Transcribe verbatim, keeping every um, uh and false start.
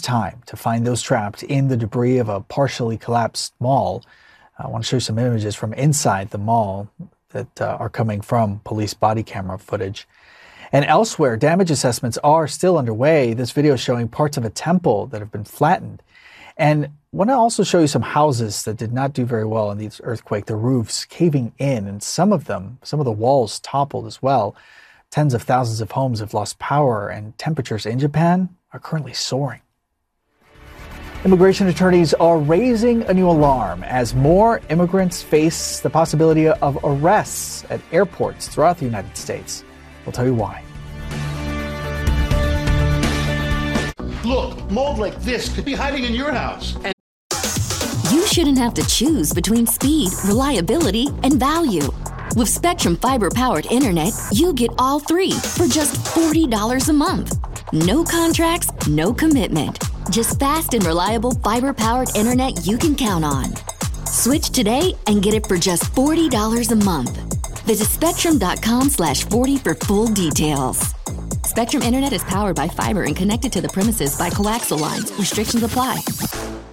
time to find those trapped in the debris of a partially collapsed mall. I want to show you some images from inside the mall that uh, are coming from police body camera footage. And elsewhere, damage assessments are still underway. This video is showing parts of a temple that have been flattened. And I want to also show you some houses that did not do very well in this earthquake, the roofs caving in, and some of them, some of the walls toppled as well. Tens of thousands of homes have lost power, and temperatures in Japan are currently soaring. Immigration attorneys are raising a new alarm as more immigrants face the possibility of arrests at airports throughout the United States. We'll tell you why. Look, mold like this could be hiding in your house. And you shouldn't have to choose between speed, reliability, and value. With Spectrum fiber-powered internet, you get all three for just forty dollars a month. No contracts, no commitment. Just fast and reliable fiber-powered internet you can count on. Switch today and get it for just forty dollars a month. Visit spectrum.com slash 40 for full details. Spectrum Internet is powered by fiber and connected to the premises by coaxial lines. Restrictions apply.